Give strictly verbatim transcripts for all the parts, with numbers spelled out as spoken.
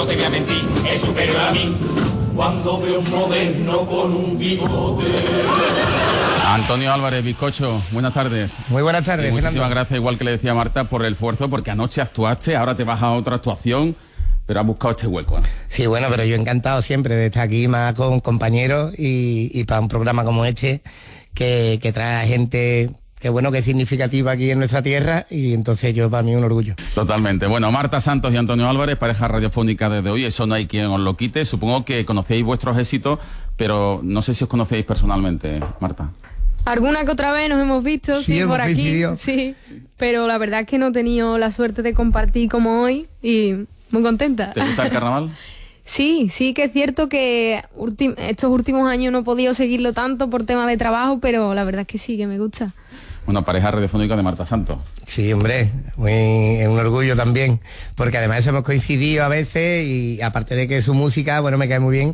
no te voy a mentir, es superior a mí. Cuando veo un moderno con un bigote. Antonio Álvarez, Bizcocho, buenas tardes. Muy buenas tardes, y muchísimas Fernando. gracias, igual que le decía Marta, por el esfuerzo, porque anoche actuaste, ahora te vas a otra actuación, pero has buscado este hueco, ¿eh? Sí, bueno, pero yo encantado siempre de estar aquí más con compañeros y, y para un programa como este que, que trae a gente que bueno, que es significativa aquí en nuestra tierra, y entonces yo para mí un orgullo. Totalmente. Bueno, Marta Santos y Antonio Álvarez, pareja radiofónica desde hoy, eso no hay quien os lo quite. Supongo que conocéis vuestros éxitos, pero no sé si os conocéis personalmente, Marta. Alguna que otra vez nos hemos visto, sí, Sí, por hemos aquí, coincidido. sí, pero la verdad es que no he tenido la suerte de compartir como hoy y muy contenta. ¿Te gusta el carnaval? Sí, sí que es cierto que ulti- estos últimos años no he podido seguirlo tanto por temas de trabajo, pero la verdad es que sí, que me gusta. Bueno, pareja radiofónica de Marta Santos. Sí, hombre, muy, es un orgullo también, porque además hemos coincidido a veces y aparte de que su música, bueno, me cae muy bien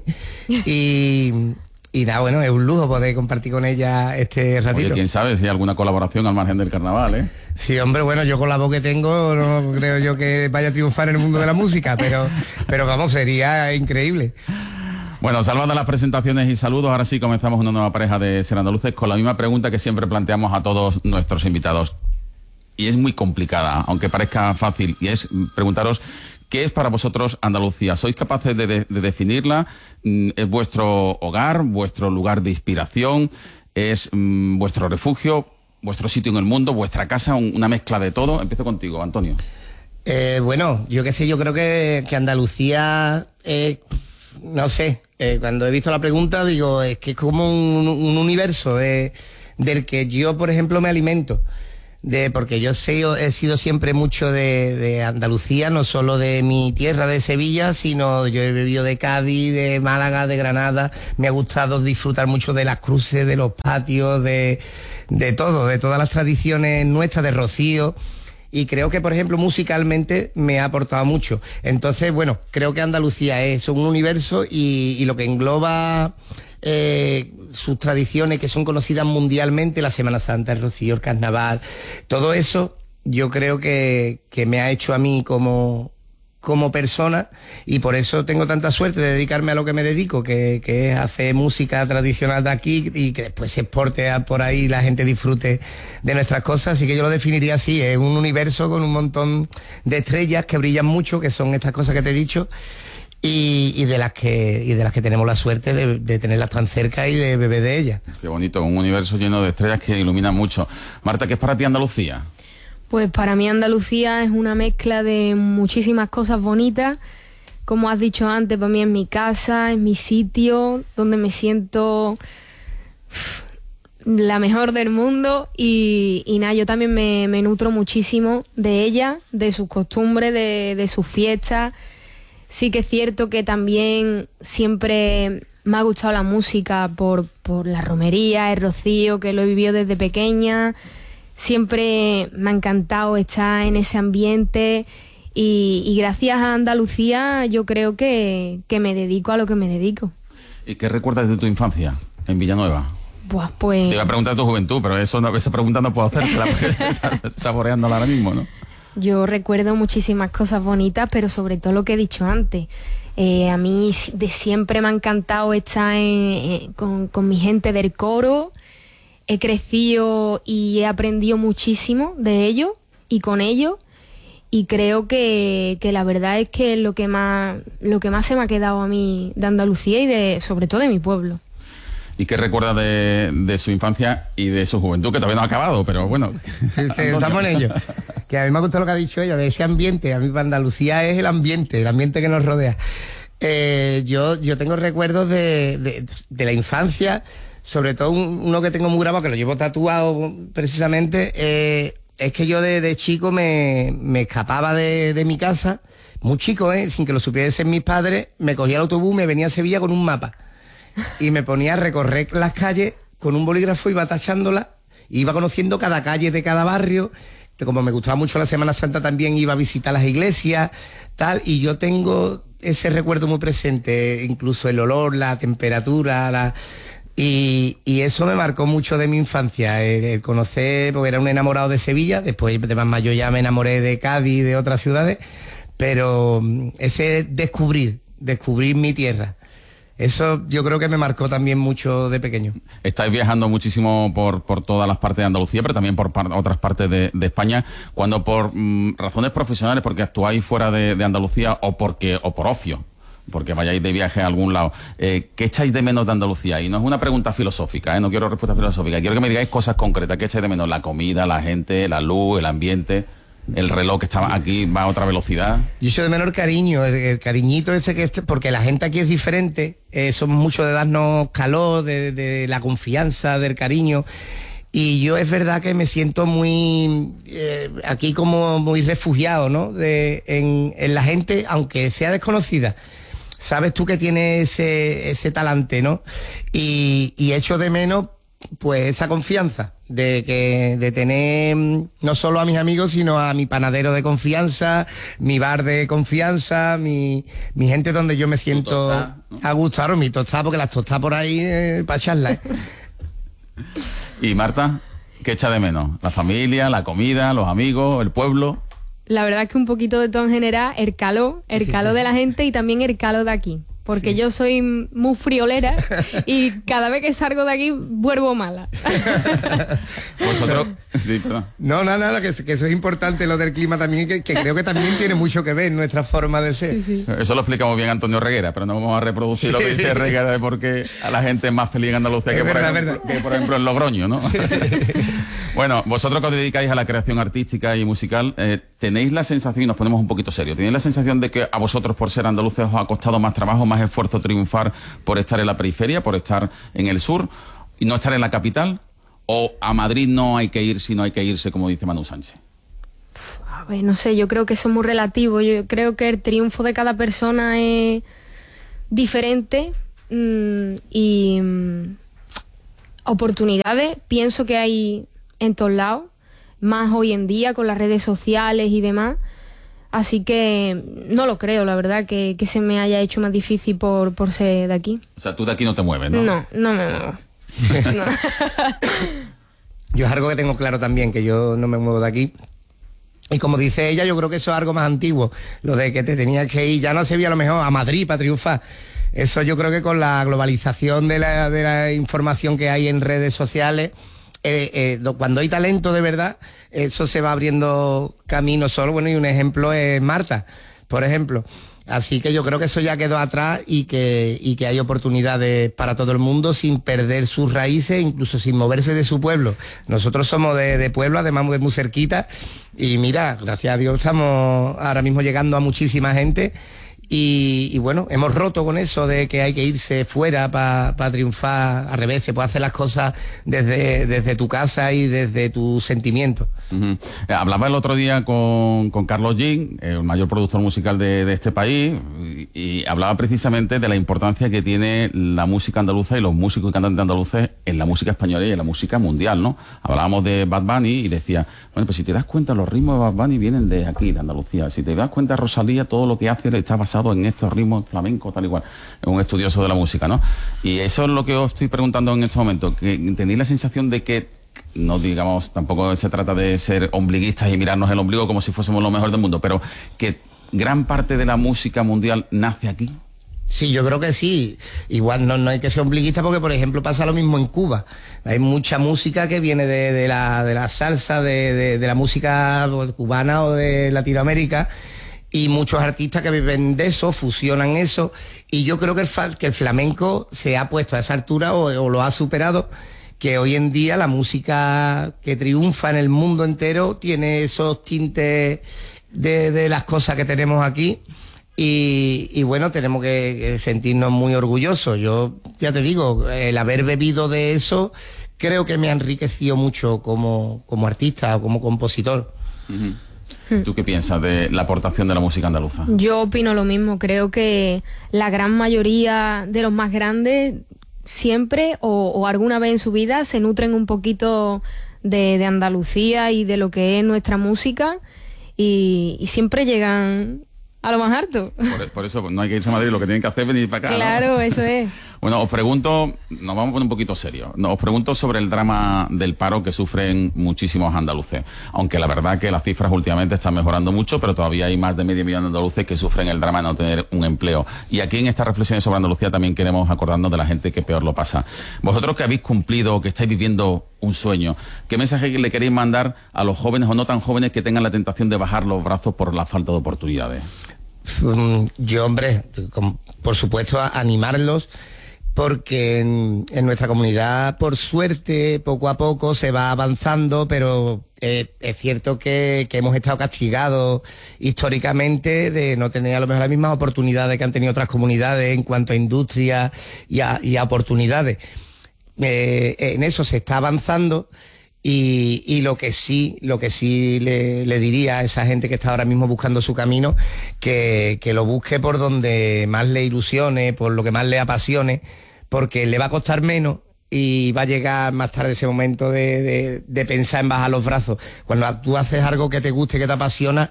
y, y nada, bueno, es un lujo poder compartir con ella este ratito. Oye, quién sabe si hay alguna colaboración al margen del carnaval, ¿eh? Sí, hombre, bueno, yo con la voz que tengo no creo yo que vaya a triunfar en el mundo de la música, pero, pero vamos, sería increíble. Bueno, salvando las presentaciones y saludos, ahora sí comenzamos una nueva pareja de Ser Andaluces con la misma pregunta que siempre planteamos a todos nuestros invitados. Y es muy complicada, aunque parezca fácil, y es preguntaros ¿qué es para vosotros Andalucía? ¿Sois capaces de, de, de definirla? ¿Es vuestro hogar, vuestro lugar de inspiración? ¿Es mm, vuestro refugio, vuestro sitio en el mundo, vuestra casa, un, una mezcla de todo? Empiezo contigo, Antonio. Eh, bueno, yo qué sé, yo creo que, que Andalucía, eh, no sé, eh, cuando he visto la pregunta digo, es que es como un, un universo de, del que yo, por ejemplo, me alimento. De, porque yo sé, he sido siempre mucho de, de Andalucía, no solo de mi tierra, de Sevilla, sino yo he vivido de Cádiz, de Málaga, de Granada. Me ha gustado disfrutar mucho de las cruces, de los patios, de, de todo, de todas las tradiciones nuestras, de Rocío. Y creo que, por ejemplo, musicalmente me ha aportado mucho. Entonces, bueno, creo que Andalucía es un universo y, y lo que engloba eh, sus tradiciones que son conocidas mundialmente, la Semana Santa, el Rocío, el Carnaval, todo eso, yo creo que, que me ha hecho a mí como, como persona, y por eso tengo tanta suerte de dedicarme a lo que me dedico, que, que es hacer música tradicional de aquí y que después se exporte a por ahí y la gente disfrute de nuestras cosas. Así que yo lo definiría así, es un universo con un montón de estrellas que brillan mucho, que son estas cosas que te he dicho, y, y de las que y de las que tenemos la suerte de, de tenerlas tan cerca y de beber de ellas. Qué bonito, un universo lleno de estrellas que ilumina mucho. Marta, ¿qué es para ti Andalucía? Pues para mí Andalucía es una mezcla de muchísimas cosas bonitas. Como has dicho antes, para mí es mi casa, es mi sitio, donde me siento la mejor del mundo y, y nada, yo también me, me nutro muchísimo de ella, de sus costumbres, de, de sus fiestas. Sí que es cierto que también siempre me ha gustado la música por, por la romería, el rocío, que lo he vivido desde pequeña. Siempre me ha encantado estar en ese ambiente y, y gracias a Andalucía yo creo que, que me dedico a lo que me dedico. ¿Y qué recuerdas de tu infancia en Villanueva? Buah, pues... Te iba a preguntar de tu juventud, pero eso no, esa pregunta no puedo hacértela porque estás saboreándola ahora mismo, ¿no? Yo recuerdo muchísimas cosas bonitas, pero sobre todo lo que he dicho antes. Eh, a mí de siempre me ha encantado estar en, en, con, con mi gente del coro. He crecido y he aprendido muchísimo de ellos y con ellos. Y creo que, que la verdad es que lo que más lo que más se me ha quedado a mí de Andalucía y de sobre todo de mi pueblo. ¿Y qué recuerdas de, de su infancia y de su juventud, que todavía no ha acabado, pero bueno? Sí, sí, estamos en ello. Que a mí me ha gustado lo que ha dicho ella, de ese ambiente. A mí para Andalucía es el ambiente, el ambiente que nos rodea. Eh, yo, yo tengo recuerdos de, de, de la infancia, sobre todo un, uno que tengo muy grabado, que lo llevo tatuado precisamente, eh, es que yo de, de chico me, me escapaba de, de mi casa, muy chico, ¿eh? Sin que lo supiesen mis padres, me cogía el autobús, me venía a Sevilla con un mapa y me ponía a recorrer las calles con un bolígrafo, iba tachándolas, iba conociendo cada calle de cada barrio. Como me gustaba mucho la Semana Santa, también iba a visitar las iglesias, tal, y yo tengo ese recuerdo muy presente, incluso el olor, la temperatura, la... Y, y eso me marcó mucho de mi infancia, el, el conocer, porque era un enamorado de Sevilla, después de más mayor ya me enamoré de Cádiz y de otras ciudades, pero ese descubrir, descubrir mi tierra, eso yo creo que me marcó también mucho de pequeño. Estáis viajando muchísimo por, por todas las partes de Andalucía, pero también por par otras partes de, de España. Cuando por mm, razones profesionales, porque actuáis fuera de, de Andalucía o porque o por ocio, porque vayáis de viaje a algún lado, eh, ¿qué echáis de menos de Andalucía? Y no es una pregunta filosófica, ¿eh? No quiero respuesta filosófica, quiero que me digáis cosas concretas. ¿Qué echáis de menos? La comida, la gente, la luz, el ambiente, el reloj que está aquí va a otra velocidad. Yo soy de menor cariño, el, el cariñito ese que es, porque la gente aquí es diferente, eh, somos mucho de darnos calor, de, de la confianza, del cariño. Y yo es verdad que me siento muy eh, aquí como muy refugiado, ¿no? De, en, en la gente, aunque sea desconocida. Sabes tú que tiene ese, ese talante, ¿no? Y, y echo de menos pues esa confianza de que de tener no solo a mis amigos, sino a mi panadero de confianza, mi bar de confianza, mi, mi gente donde yo me siento tostada, ¿no? A gusto, claro, mi tostada, porque las tostadas por ahí eh, para echarlas. ¿eh? Y Marta, ¿qué echa de menos? ¿La familia, la comida, los amigos, el pueblo? La verdad es que un poquito de todo en general, el calor, el calor de la gente y también el calor de aquí. Porque sí. Yo soy muy friolera y cada vez que salgo de aquí vuelvo mala. ¿Vosotros? Sí, perdón. No, no, no, que, que eso es importante, lo del clima también, que, que creo que también tiene mucho que ver en nuestra forma de ser. Sí, sí. Eso lo explica muy bien Antonio Reguera, pero no vamos a reproducir lo que dice Reguera de por qué a la gente es más feliz en Andalucía que, verdad, por ejemplo, que por ejemplo en Logroño, ¿no? Bueno, vosotros que os dedicáis a la creación artística y musical, eh, ¿tenéis la sensación, y nos ponemos un poquito serios, ¿tenéis la sensación de que a vosotros por ser andaluces os ha costado más trabajo, más esfuerzo triunfar por estar en la periferia, por estar en el sur y no estar en la capital? ¿O a Madrid no hay que ir si no hay que irse, como dice Manu Sánchez? A ver, no sé, yo creo que eso es muy relativo. Yo creo que el triunfo de cada persona es diferente mmm, y mmm, oportunidades pienso que hay en todos lados, más hoy en día con las redes sociales y demás. Así que no lo creo, la verdad, que, que se me haya hecho más difícil por, por ser de aquí. O sea, tú de aquí no te mueves, ¿no? No, no me muevo. No. Yo es algo que tengo claro también, que yo no me muevo de aquí. Y como dice ella, yo creo que eso es algo más antiguo, lo de que te tenías que ir, ya no se veía a lo mejor a Madrid para triunfar. Eso yo creo que con la globalización de la, de la información que hay en redes sociales, eh, eh, cuando hay talento de verdad, eso se va abriendo camino solo. Bueno, y un ejemplo es Marta, por ejemplo. Así que yo creo que eso ya quedó atrás y que, y que hay oportunidades para todo el mundo sin perder sus raíces, incluso sin moverse de su pueblo. Nosotros somos de, de pueblo, además de muy cerquita, y mira, gracias a Dios estamos ahora mismo llegando a muchísima gente. Y, y bueno, hemos roto con eso de que hay que irse fuera para pa triunfar. Al revés, se puede hacer las cosas desde, desde tu casa y desde tus sentimientos. Uh-huh. Hablaba el otro día con, con Carlos Jean, el mayor productor musical de, de este país, y, y hablaba precisamente de la importancia que tiene la música andaluza y los músicos y cantantes andaluces en la música española y en la música mundial, ¿no? Hablábamos de Bad Bunny y decía, bueno, pues si te das cuenta, los ritmos de Bad Bunny vienen de aquí, de Andalucía. Si te das cuenta, Rosalía, todo lo que hace está basado en estos ritmos flamencos, tal y cual. Es un estudioso de la música, ¿no? Y eso es lo que os estoy preguntando en este momento, que tenéis la sensación de que, no digamos, tampoco se trata de ser ombliguistas y mirarnos el ombligo como si fuésemos lo mejor del mundo, pero que gran parte de la música mundial nace aquí. Sí, yo creo que sí. Igual no, no hay que ser ombliguista porque, por ejemplo, pasa lo mismo en Cuba. Hay mucha música que viene de, de, la, de la salsa, de, de, de la música cubana o de Latinoamérica, y muchos artistas que viven de eso, fusionan eso, y yo creo que el, que el flamenco se ha puesto a esa altura o, o lo ha superado, que hoy en día la música que triunfa en el mundo entero tiene esos tintes de, de las cosas que tenemos aquí. Y, y bueno, tenemos que sentirnos muy orgullosos. Yo ya te digo, el haber bebido de eso creo que me ha enriquecido mucho como, como artista o como compositor. Uh-huh. ¿Tú qué piensas de la aportación de la música andaluza? Yo opino lo mismo. Creo que la gran mayoría de los más grandes siempre o, o alguna vez en su vida se nutren un poquito de, de Andalucía y de lo que es nuestra música, y, y siempre llegan a lo más harto. Por, por eso no hay que irse a Madrid, lo que tienen que hacer es venir para acá. Claro, ¿no? Eso es. Bueno, os pregunto, nos vamos a poner un poquito serios, no, os pregunto sobre el drama del paro que sufren muchísimos andaluces, aunque la verdad que las cifras últimamente están mejorando mucho, pero todavía hay más de medio millón de andaluces que sufren el drama de no tener un empleo. Y aquí en estas reflexiones sobre Andalucía también queremos acordarnos de la gente que peor lo pasa. Vosotros que habéis cumplido, que estáis viviendo un sueño, ¿qué mensaje le queréis mandar a los jóvenes o no tan jóvenes que tengan la tentación de bajar los brazos por la falta de oportunidades? Yo, hombre, por supuesto, a animarlos, porque en, en nuestra comunidad, por suerte, poco a poco se va avanzando, pero eh, es cierto que, que hemos estado castigados históricamente de no tener a lo mejor las mismas oportunidades que han tenido otras comunidades en cuanto a industria y a, y a oportunidades. Eh, en eso se está avanzando. Y, y lo que sí, lo que sí le, le diría a esa gente que está ahora mismo buscando su camino, que, que lo busque por donde más le ilusione, por lo que más le apasione, porque le va a costar menos y va a llegar más tarde ese momento de, de, de pensar en bajar los brazos. Cuando tú haces algo que te guste, que te apasiona,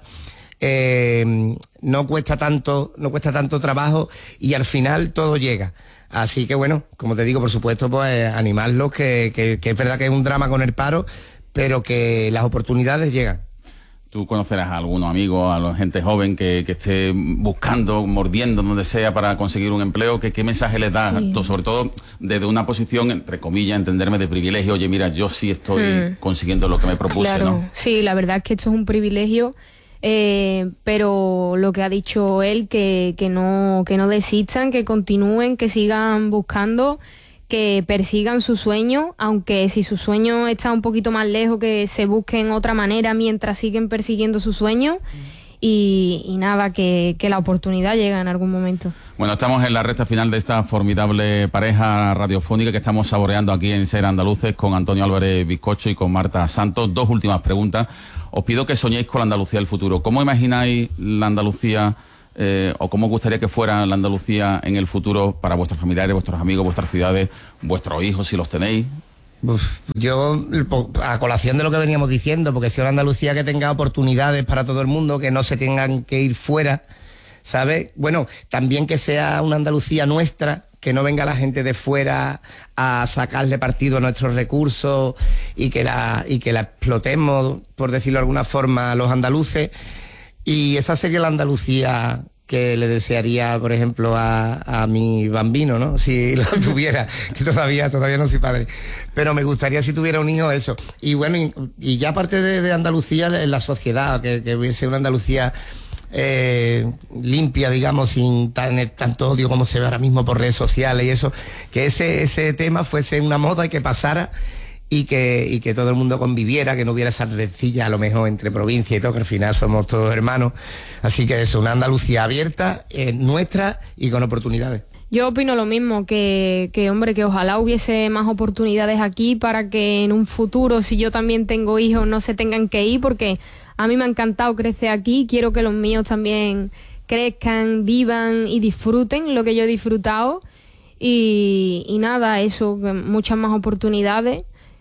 eh, no cuesta tanto, no cuesta tanto trabajo y al final todo llega. Así que bueno, como te digo, por supuesto, pues animarlos, que, que, que es verdad que es un drama con el paro, pero que las oportunidades llegan. Tú conocerás a algunos amigos, a la gente joven que, que esté buscando, mordiendo donde sea para conseguir un empleo. ¿Qué, qué mensaje les das? Sí. Sobre todo desde una posición, entre comillas, entenderme, de privilegio. Oye, mira, yo sí estoy hmm. consiguiendo lo que me propuse, claro, ¿no? Sí, la verdad es que esto es un privilegio. Eh, pero lo que ha dicho él, que, que, no, que no desistan, que continúen, que sigan buscando, que persigan su sueño, aunque si su sueño está un poquito más lejos, que se busquen otra manera mientras siguen persiguiendo su sueño. Y, y nada, que, que la oportunidad llega en algún momento. Bueno, estamos en la recta final de esta formidable pareja radiofónica que estamos saboreando aquí en Ser Andaluces con Antonio Álvarez Bizcocho y con Marta Santos. Dos últimas preguntas. Os pido que soñéis con la Andalucía del futuro. ¿Cómo imagináis la Andalucía eh, o cómo os gustaría que fuera la Andalucía en el futuro para vuestros familiares, vuestros amigos, vuestras ciudades, vuestros hijos, si los tenéis? Uf, yo, a colación de lo que veníamos diciendo, porque sea una Andalucía que tenga oportunidades para todo el mundo, que no se tengan que ir fuera, ¿sabes? Bueno, también que sea una Andalucía nuestra, que no venga la gente de fuera a sacarle partido a nuestros recursos y que la, y que la explotemos, por decirlo de alguna forma, a los andaluces. Y esa sería la Andalucía que le desearía, por ejemplo, a, a mi bambino, ¿no? Si lo tuviera, que todavía, todavía no soy padre. Pero me gustaría si tuviera un hijo eso. Y bueno, y, y ya aparte de, de Andalucía, en la sociedad, que, que hubiese una Andalucía eh, limpia, digamos, sin tener tanto odio como se ve ahora mismo por redes sociales y eso, que ese, ese tema fuese una moda y que pasara y que, y que todo el mundo conviviera, que no hubiera esa rencilla a lo mejor entre provincia y todo, que al final somos todos hermanos. Así que eso, una Andalucía abierta, eh, nuestra y con oportunidades. Yo opino lo mismo, que, que hombre, que ojalá hubiese más oportunidades aquí para que en un futuro, si yo también tengo hijos, no se tengan que ir, porque a mí me ha encantado crecer aquí, quiero que los míos también crezcan, vivan y disfruten lo que yo he disfrutado. Y, y nada, eso, muchas más oportunidades.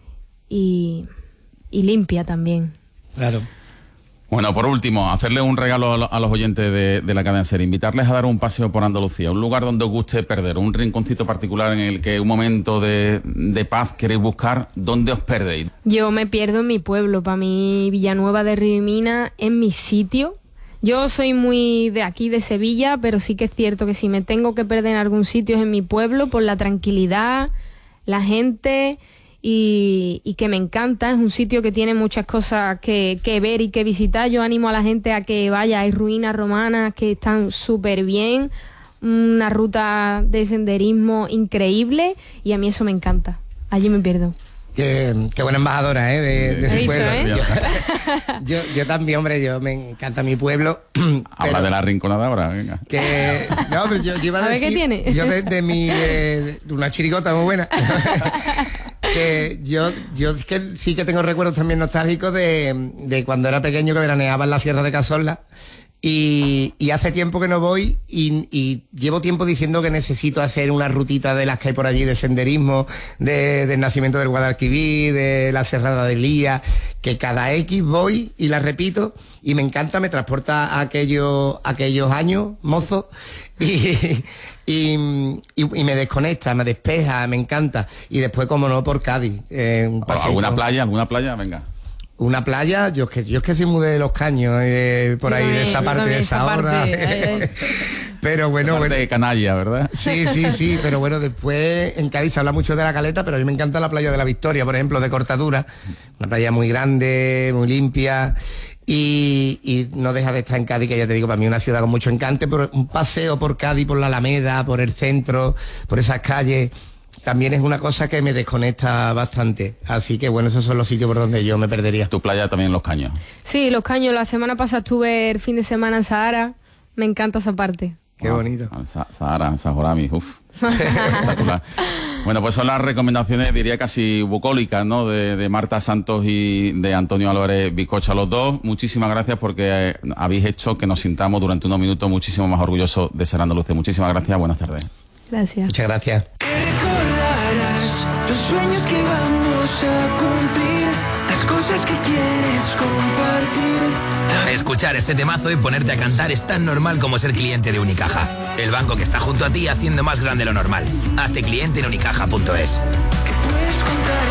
Y, y limpia también. Claro. Bueno, por último, hacerle un regalo a, lo, a los oyentes de, de la cadena SER, invitarles a dar un paseo por Andalucía, un lugar donde os guste perder, un rinconcito particular en el que un momento de, de paz queréis buscar. ¿Dónde os perdéis? Yo me pierdo en mi pueblo. Para mí Villanueva de Río y Mina es mi sitio. Yo soy muy de aquí, de Sevilla, pero sí que es cierto que si me tengo que perder en algún sitio es en mi pueblo, por la tranquilidad, la gente... Y, y que me encanta, es un sitio que tiene muchas cosas que, que ver y que visitar. Yo animo a la gente a que vaya, hay ruinas romanas que están súper bien, una ruta de senderismo increíble y a mí eso me encanta, allí me pierdo. Qué, qué buena embajadora, ¿eh? De, de su dicho, pueblo. ¿eh? Yo, yo también, hombre, yo me encanta mi pueblo. Habla de la Rinconada ahora, venga. Que, no, pero yo, yo iba a, a decir... ver qué tiene. Yo de, de mi... De, de una chirigota muy buena. que yo, yo es que sí que tengo recuerdos también nostálgicos de, de cuando era pequeño, que veraneaba en la Sierra de Cazorla. Y, y hace tiempo que no voy y, y llevo tiempo diciendo que necesito hacer una rutita de las que hay por allí de senderismo, de, del nacimiento del Guadalquivir, de la Serrada de Lía, que cada X voy y la repito y me encanta, me transporta a aquellos, aquellos años mozos y, y, y, y me desconecta, me despeja, me encanta. Y después, como no, por Cádiz. Eh, un ¿Alguna playa? ¿Alguna playa? Venga. Una playa, yo es que yo es que soy muy de Los Caños, eh, por ahí, no, de esa parte, no, de esa, esa hora. Parte, pero bueno, parte bueno. de canalla, ¿verdad? Sí, sí, sí, pero bueno, después en Cádiz se habla mucho de la Caleta, pero a mí me encanta la playa de la Victoria, por ejemplo, de Cortadura, una playa muy grande, muy limpia. Y, y no deja de estar en Cádiz, que ya te digo, para mí es una ciudad con mucho encante, pero un paseo por Cádiz, por la Alameda, por el centro, por esas calles, también es una cosa que me desconecta bastante. Así que bueno, esos son los sitios por donde yo me perdería. ¿Tu playa también Los Caños? Sí, Los Caños. La semana pasada estuve el fin de semana en Sahara. Me encanta esa parte. Qué wow. bonito. Sahara, Sahorami, uff. Espectacular. Bueno, pues son las recomendaciones, diría casi bucólicas, ¿no? De, de Marta Santos y de Antonio Álvarez Bizcocho, a los dos. Muchísimas gracias porque eh, habéis hecho que nos sintamos durante unos minutos muchísimo más orgullosos de ser andaluces. Muchísimas gracias, buenas tardes. Gracias. Muchas gracias. Los sueños que vamos a cumplir, las cosas que quieres compartir. Escuchar este temazo y ponerte a cantar es tan normal como ser cliente de Unicaja. El banco que está junto a ti haciendo más grande lo normal. Hazte cliente en unicaja punto es. Que puedes contar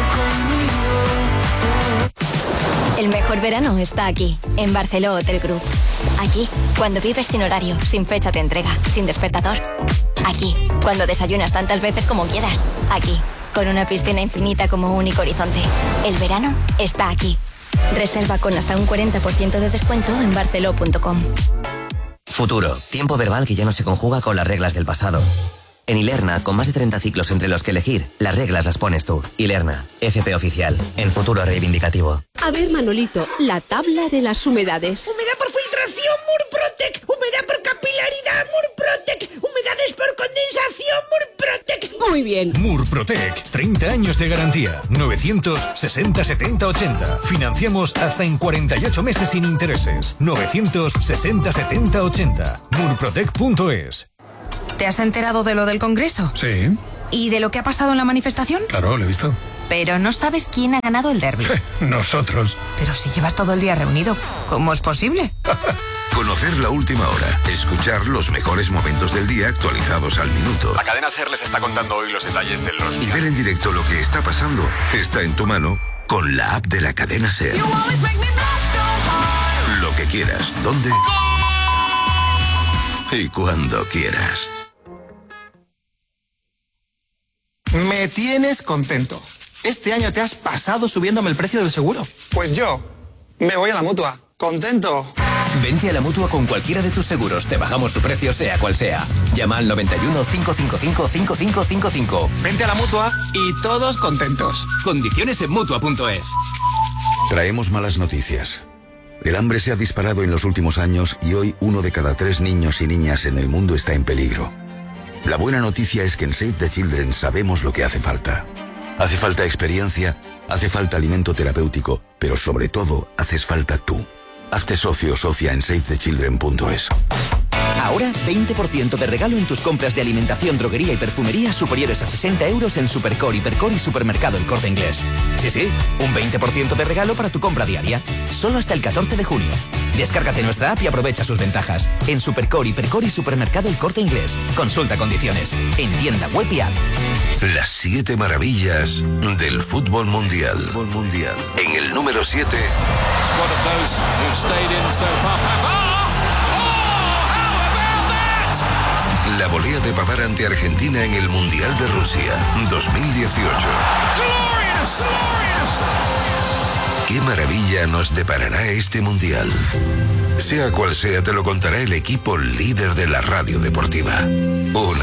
conmigo. El mejor verano está aquí, en Barceló Hotel Group. Aquí, cuando vives sin horario, sin fecha de entrega, sin despertador. Aquí, cuando desayunas tantas veces como quieras. Aquí, con una piscina infinita como único horizonte. El verano está aquí. Reserva con hasta un cuarenta por ciento de descuento en barceló punto com. Futuro, tiempo verbal que ya no se conjuga con las reglas del pasado. En Ilerna, con más de treinta ciclos entre los que elegir, las reglas las pones tú. Ilerna, F P oficial, en futuro reivindicativo. A ver, Manolito, la tabla de las humedades. Humedad por filtración, Murprotec. Humedad por capilaridad, Murprotec. Humedades por condensación, Murprotec. Muy bien. Murprotec, treinta años de garantía. novecientos sesenta setenta ochenta. Financiamos hasta en cuarenta y ocho meses sin intereses. novecientos sesenta setenta ochenta. murprotec punto es. ¿Te has enterado de lo del Congreso? Sí. ¿Y de lo que ha pasado en la manifestación? Claro, lo he visto. Pero no sabes quién ha ganado el derbi. Nosotros. Pero si llevas todo el día reunido, ¿cómo es posible? Conocer la última hora, escuchar los mejores momentos del día actualizados al minuto. La cadena SER les está contando hoy los detalles de los... Y ver en directo lo que está pasando está en tu mano con la app de la cadena SER. Lo que quieras, dónde y cuando quieras. Me tienes contento. Este año te has pasado subiéndome el precio del seguro. Pues yo me voy a la Mutua. ¿Contento? Vente a la Mutua con cualquiera de tus seguros. Te bajamos su precio sea cual sea. Llama al noventa y uno, cincuecientos cincuenta y cinco, cincuenta y cinco cincuenta y cinco. Vente a la Mutua y todos contentos. Condiciones en Mutua punto es. Traemos malas noticias. El hambre se ha disparado en los últimos años y hoy uno de cada tres niños y niñas en el mundo está en peligro. La buena noticia es que en Save the Children sabemos lo que hace falta. Hace falta experiencia, hace falta alimento terapéutico, pero sobre todo haces falta tú. Hazte socio o socia en save the children punto es. Ahora veinte por ciento de regalo en tus compras de alimentación, droguería y perfumería superiores a sesenta euros en Supercore, Hipercore y Supermercado El Corte Inglés. Sí, sí, un veinte por ciento de regalo para tu compra diaria. Solo hasta el catorce de junio. Descárgate nuestra app y aprovecha sus ventajas. En Supercore, Hipercore y Supermercado El Corte Inglés. Consulta condiciones. En tienda web y app. Las siete maravillas del fútbol mundial. Fútbol mundial. En el número siete. La volea de Pavard ante Argentina en el Mundial de Rusia dos mil dieciocho. Glorious, glorious. ¿Qué maravilla nos deparará este Mundial? Sea cual sea, te lo contará el equipo líder de la radio deportiva. Una